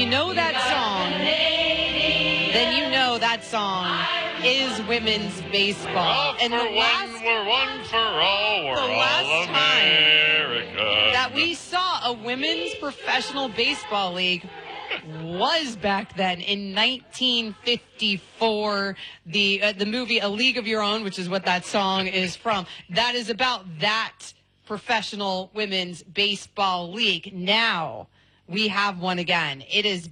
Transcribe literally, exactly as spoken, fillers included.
you know that song, then you know that song is women's baseball. We're and for the one, last, we're one for all, we're the all last time America. that we saw a women's professional baseball league was back then in nineteen fifty-four. The uh, the movie A League of Your Own, which is what that song is from, that is about that professional women's baseball league. Now we have one again. It is